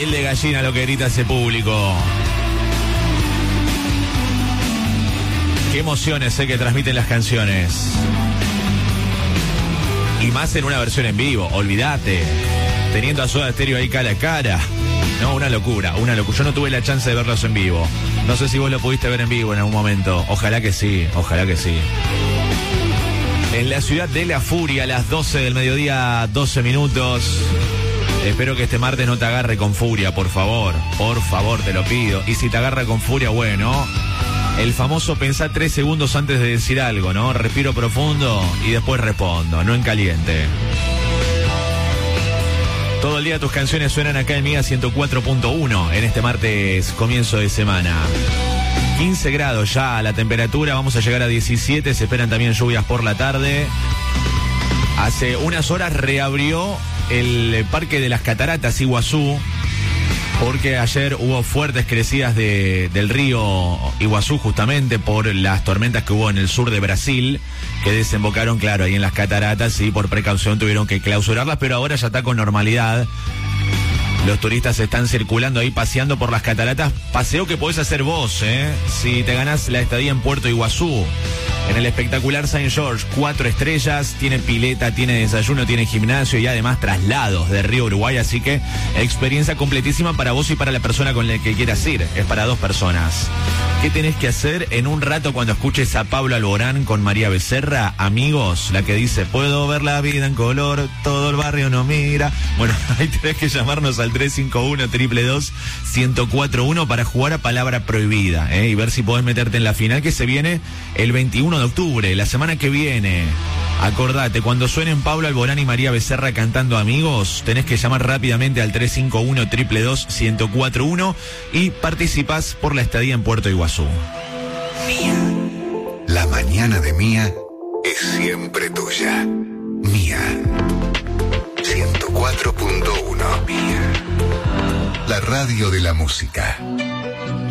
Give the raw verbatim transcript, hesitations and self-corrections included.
piel de gallina lo que grita ese público. Qué emociones sé que transmiten las canciones. Y más en una versión en vivo, olvídate. Teniendo a Soda Stereo ahí cara a cara. No, una locura, una locura. Yo no tuve la chance de verlos en vivo. No sé si vos lo pudiste ver en vivo en algún momento. Ojalá que sí, ojalá que sí. En la ciudad de La Furia, a las doce del mediodía, doce minutos. Espero que este martes no te agarre con furia, por favor. Por favor, te lo pido. Y si te agarra con furia, bueno... El famoso pensar tres segundos antes de decir algo, ¿no? Respiro profundo y después respondo, no en caliente. Todo el día tus canciones suenan acá en Mía ciento cuatro punto uno en este martes comienzo de semana. quince grados ya la temperatura, vamos a llegar a diecisiete, se esperan también lluvias por la tarde. Hace unas horas reabrió el Parque de las Cataratas Iguazú, porque ayer hubo fuertes crecidas de, del río Iguazú justamente por las tormentas que hubo en el sur de Brasil, que desembocaron, claro, ahí en las cataratas y por precaución tuvieron que clausurarlas, pero ahora ya está con normalidad. Los turistas están circulando ahí, paseando por las cataratas. Paseo que podés hacer vos, ¿eh? Si te ganás la estadía en Puerto Iguazú. En el espectacular Saint George, cuatro estrellas, tiene pileta, tiene desayuno, tiene gimnasio y además traslados de Río Uruguay, así que experiencia completísima para vos y para la persona con la que quieras ir, es para dos personas. ¿Qué tenés que hacer en un rato cuando escuches a Pablo Alborán con María Becerra? Amigos, la que dice, puedo ver la vida en color, todo el barrio no mira. Bueno, ahí tenés que llamarnos al tres cinco uno, dos dos dos, uno cero cuatro uno para jugar a palabra prohibida, ¿eh? Y ver si podés meterte en la final que se viene el veintiuno de octubre, la semana que viene. Acordate, cuando suenen Pablo Alborán y María Becerra cantando Amigos, tenés que llamar rápidamente al tres cinco uno, dos dos dos, uno cero cuatro uno y participás por la estadía en Puerto Iguazú. Mía. La mañana de Mía es siempre tuya. Mía. ciento cuatro punto uno. Mía. La radio de la música.